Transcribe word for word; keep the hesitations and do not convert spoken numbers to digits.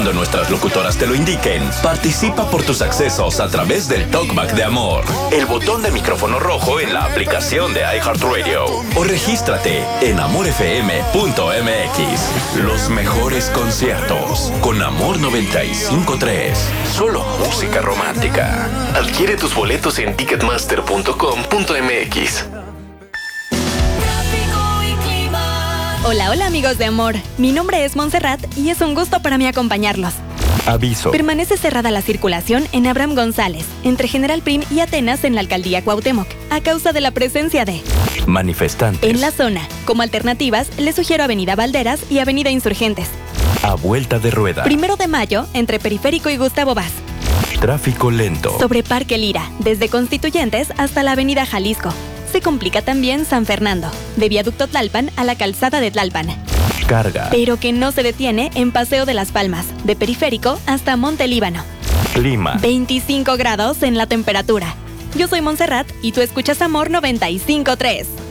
cuando nuestras locutoras te lo indiquen. Participa por tus accesos a través del Talkback de Amor, el botón de micrófono rojo en la aplicación de iHeartRadio, o regístrate en amor f m punto m x. Los mejores conciertos con Amor noventa y cinco punto tres. Solo música romántica. Adquiere tus boletos en ticketmaster punto com punto m x. Hola, hola amigos de Amor. Mi nombre es Montserrat y es un gusto para mí acompañarlos. Aviso. Permanece cerrada la circulación en Abraham González, entre General Prim y Atenas en la alcaldía Cuauhtémoc, a causa de la presencia de manifestantes. En la zona, como alternativas, les sugiero Avenida Valderas y Avenida Insurgentes. A vuelta de rueda. Primero de mayo, entre Periférico y Gustavo Vaz. Tráfico lento. Sobre Parque Lira, desde Constituyentes hasta la Avenida Jalisco. Se complica también San Fernando, de Viaducto Tlalpan a la Calzada de Tlalpan. Carga. Pero que no se detiene en Paseo de las Palmas, de Periférico hasta Monte Líbano. Clima. veinticinco grados en la temperatura. Yo soy Montserrat y tú escuchas Amor noventa y cinco punto tres.